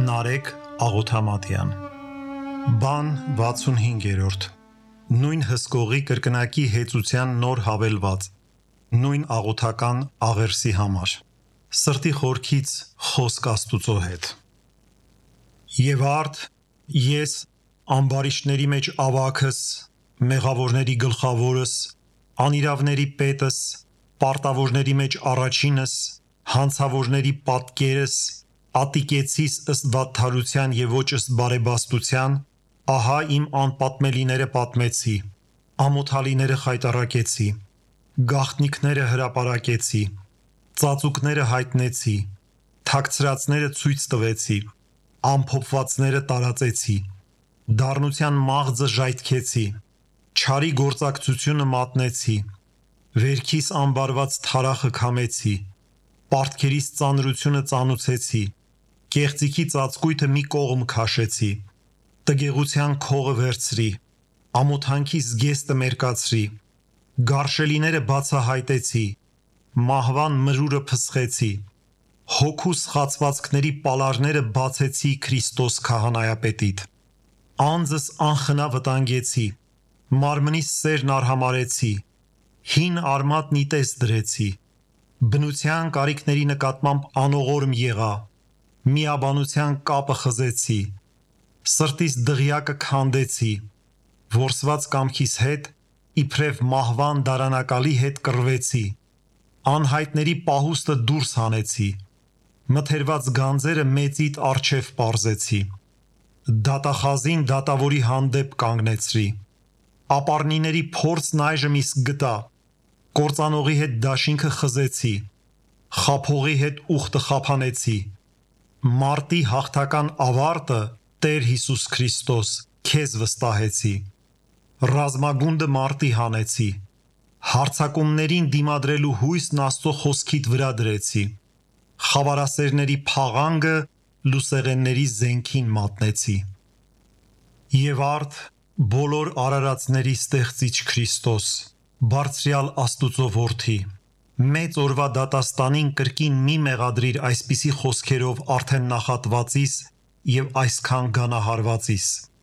Նարեկ Աղոթամատյան Բան 65-րդ Նույն հսկողի կրկնակի հեծության նոր հավելված Նույն աղոթական աղերսի համար Սրտի խորքից խոսք Աստուծո հետ Եվ արդ ես ամբարիշտների մեջ ավագս մեղավորների գլխավորս անիրավների պետս պարտավորների մեջ առաջինս հանցավորների պատկերս ատիկեցիս ըստ վատթարության և ոչ ըստ բարեբաստության, ահա իմ անպատմելիները պատմեցի, ամոթալիները խայտառակեցի, գաղտնիքները հրապարակեցի, ծածուկները հայտնեցի, թաքցրածները ցույց տվեցի, ամփոփվածները տարածեցի, դառնության մաղձը ժայթքեցի, չարի գործակցությունը մատնեցի, վերքիս ամբարված թարախը քամեցի, պարտքերիս ծանրությունը ծանուցեցի, կեղծիքի ծածկույթը մի կողմ քաշեցի, տգեղության քողը վերցրի, ամոթանքի զգեստը մերկացրի, գարշելիները բացահայտեցի, մահվան մրուրը փսխեցի, հոգուս խացվածքների պալարները բացեցի Քրիստոս քահանայապետիդ, անձս անխնա վտանգեցի, մարմնիս սերն արհամարեցի, հին արմատ նիտես դրեցի, բնության կարիքների նկատմամբ անողորմ եղա, միաբանության կապը խզեցի, սրտիս դղյակը քանդեցի, որսված կամքիս հետ իբրև մահվան դարանակալի հետ կռվեցի, անհայտների պահուստը դուրս հանեցի, մթերված գանձերը մեծիդ առջև պարզեցի, դատախազին դատավորի հանդեպ կանգնեցրի, ապառնիների փորձն այժմ իսկ գտա, կործանողի հետ դաշինքը խզեցի, խաբողի հետ ուխտը խափանեցի, մարտի հաղթական ավարտը Տեր Հիսուս Քրիստոս քեզ վստահեցի, ռազմագունդը մարտի հանեցի, հարձակումներին դիմադրելու հույսն Աստծո խոսքիդ վրա դրեցի, խավարասերների փաղանգը լուսեղենների զենքին մատնեցի, եւ արդ բոլոր արարածների ստեղծիչ Քրիստոս, բարձրյալ Աստուծո որդի, մեծ օրվա դատաստանին կրկին մի մեղադրիր այսպիսի խոսքերով արդեն նախատվածիս և այսքան գանահարվածիս,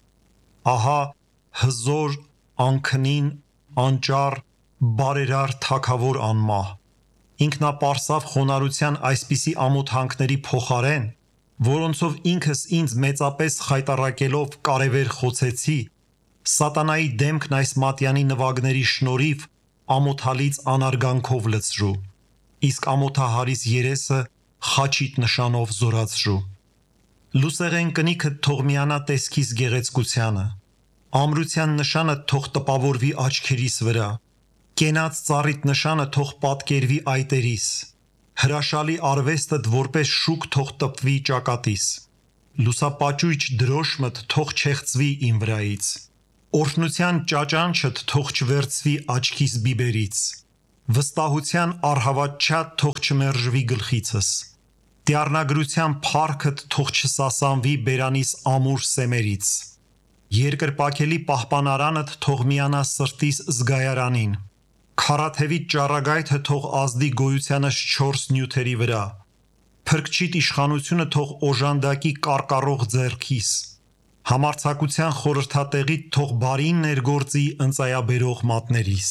ահա հզոր, անքնին, անճառ, բարերար թագավոր անմահ, ինքնապարսավ խոնարհության այսպիսի ամոթանքների փոխարեն, որոնցով ինքս ինձ մեծապես խայտառակելով կարևեր խոցեցի, սատանայի դեմքն այս մատյանի նվագների շնորհիվ ամոթալից անարգանքով լցրու, իսկ ամոթահարիս երեսը խաչիտ նշանով զորացրու, լուսեղեն կնիքդ թող միանա տեսքիս գեղեցկությանը, ամրության նշանը թող տպավորվի աչքերիս վրա, կենաց ծառիդ նշանը թող պատկերվի այտերիս, հրաշալի արվեստդ որպես շուք թող տպվի ճակատիս, լուսապաճույճ դրոշմդ թող չեղծվի իմ վրայից, օրհնության ճաճանչդ թող չվերցվի աչքիս բիբերից, վստահության առհավատչատ թող չմերժվի գլխիցս, դյառնագրության փառքդ թող չսասանվի բերանիս ամուր սեմերից, երկրպագելի պահպանարանդ թող միանա սրտիս զգայարանին, քարաթևիդ ճառագայթը թող ազդի գոյությանս 4 նյութերի վրա, փրկչիդ իշխանությունը թող օժանդակի կարկառող ձեռքիս, համարձակության խորհրդատեղիդ թող բարին ներգործի ընծայաբերող մատներիս,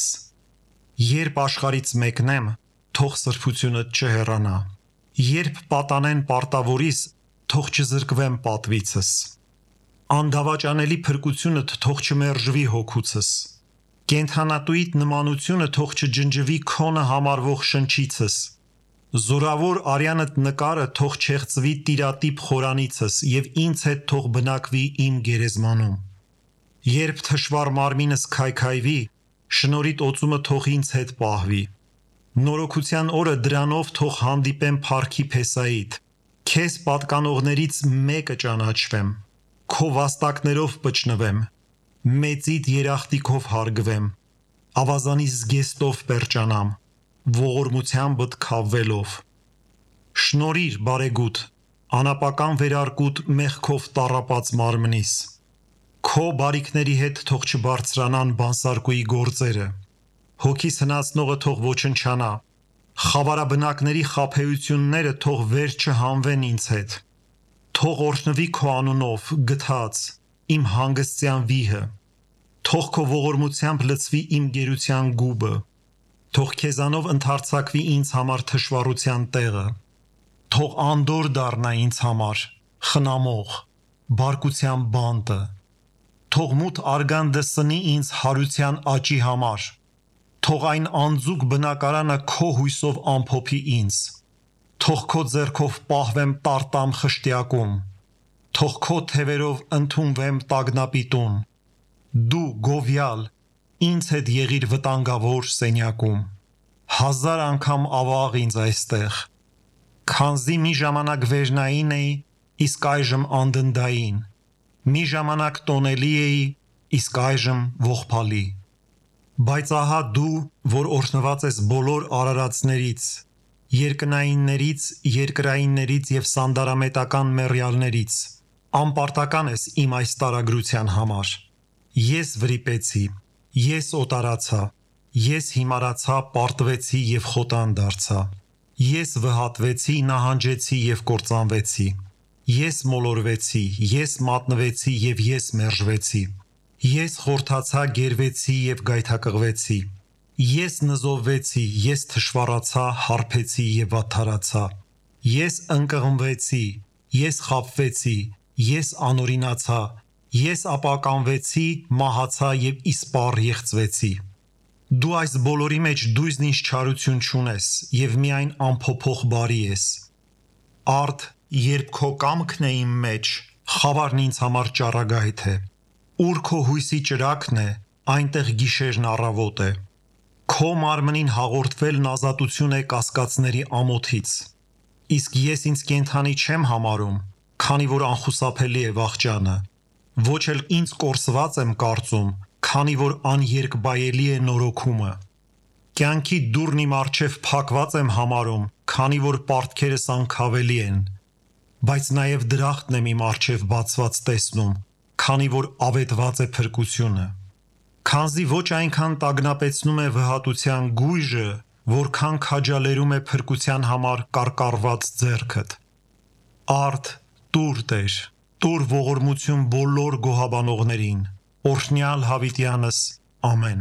երբ աշխարից մեկնեմ, թող սրբությունդ չհեռանա, երբ պատանեն պարտավորիս, թող չզրկվեմ պատվիցս, անդավաճանելի փրկությունդ թող չմերժվի հոգուցս, կենդանատուիդ նմանությունը թող չջնջվի քոնը համարվող շնչիցս, զորավոր արյանդ նկարը թող չեղծվի տիրատիպ խորանիցս և ինձ հետ թող բնակվի իմ գերեզմանում, երբ թշվառ մարմինս քայքայվի, շնորհիդ օծումը թող ինձ հետ պահվի, նորոգության օրը դրանով թող հանդիպեմ փառքի փեսայիդ, քեզ պատկանողներից մեկը ճանաչվեմ, քո վաստակներով պճնվեմ, մեծիդ երախտիկով հարգվեմ, ավազանի զգեստով պերճանամ, ողորմությանբդ քավվելով, շնորհիր բարեգութ, անապական վերարկուտ մեղքով տառապած մարմնիս, քո բարիքների հետ թող չբարձրանան բանսարկուի գործերը, հոգիս հնացնողը թող ոչնչանա, խավարաբնակների խաբեությունները թող վեր չհանվեն ինձ հետ, Թող օրհնվի քո անունով գթած իմ հանգստյան վիհը, թող քո ողորմությամբ լցվի իմ գերության գուբը, թող քեզանով ընդարձակվի ինձ համար թշվառության տեղը, թող անդոր դառնա ինձ համար խնամող, բարկության բանտը, թող մութ արգանդը սնի ինձ հարության աճի համար, թող այն անձուկ բնակարանը քո հույսով ամփոփի ինձ, թող քո ձեռքով պահվեմ տարտամ խշտյակում, թող քո թևերով ընդունվեմ տագնապիտուն, դու գովյալ ինձ հետ եղիր վտանգավոր սենյակում, 1000 անգամ ավաղ ինձ այստեղ, քանզի մի ժամանակ վերնային էի, իսկ այժմ անդնդային, մի ժամանակ տոնելի էի, իսկ այժմ ողբալի, բայց ահա դու, որ օրհնված ես բոլոր արարածներից, երկրայիններից և սանդարամետական մեռյալներից, անպարտական ես իմ այս տարագրության համար, ես վրիպեցի, ես օտարացա, ես հիմարացա, պարտվեցի և խոտան դարձա, ես վհատվեցի, նահանջեցի և կործանվեցի, ես մոլորվեցի, ես մատնվեցի և ես մերժվեցի, ես խորթացա, գերվեցի և գայթակղվեցի, ես նզովվեցի, ես թշվառացա, հարբեցի և վատթարացա, ես ընկղմվեցի, ես խաբվեցի, ես անօրինացա, ես ապականվեցի, մահացա և իսպառ եղծվեցի, դու այս բոլորի մեջ դույզն ինձ չարություն չունես և միայն ամփոփող բարի ես, արդ երբ քո կամքն է իմ մեջ, խավարն ինձ համար ճառագայթ է, ուր քո հույսի ճրագն է, այնտեղ գիշերն առավոտ է, քո մարմնին հաղորդվելն ազատություն է կասկածների ամոթից, իսկ ես ինձ կենդանի չեմ համարում, քանի որ անխուսափելի է վախճանը, ոչ էլ ինձ կորսված եմ կարծում, քանի որ աներկբայելի է նորոգումը, կյանքի դուռն իմ առջև փակված եմ համարում, քանի որ պարտքերս անքավելի են, բայց նաև դրախտն եմ իմ առջև բացված տեսնում, քանի որ ավետված է փրկությունը, քանզի ոչ այնքան տագնապեցնում է վհատության գույժը, որքան քաջալերում է փրկության համար կարկառված ձեռքդ, արդ տուր Տեր, տուր ողորմություն բոլոր գոհաբանողներին, օրհնյալ հավիտյանս, ամեն։